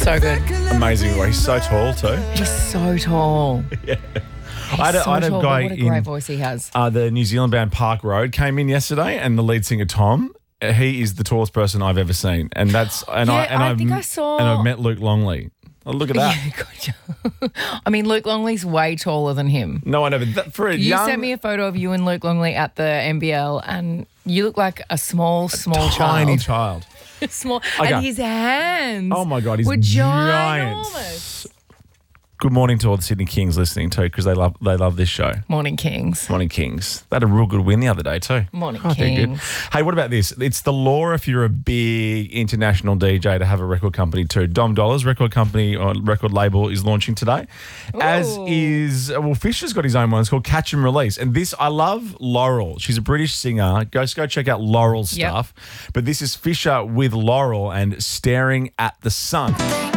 So good. Amazing. He's so tall too. He's so tall. Yeah. He's I had a tall, guy but what a great in voice he has. the New Zealand band Park Road came in yesterday, and the lead singer Tom, he is the tallest person I've ever seen, and that's and Yeah, I I've think I saw- and I've met Luke Longley. Oh, look at that. Yeah, good. I mean, Luke Longley's way taller than him. No, I never. For a You young, sent me a photo of you and Luke Longley at the NBL, and you look like a small tiny child. Small, Okay. and his hands. Oh my God, he's were giant. ginormous. Good morning to all the Sydney Kings listening too, because they love this show. Morning Kings. Morning Kings. They had a real good win the other day too. Morning they're good. Kings. Hey, what about this? It's the law if you're a big international DJ to have a record company too. Dom Dollars record company or record label is launching today. As Ooh. is, Fisher's got his own one. It's called Catch and Release. And this, I love Laurel. She's a British singer. Go check out Laurel's Yep. stuff. But this is Fisher with Laurel and Staring at the Sun.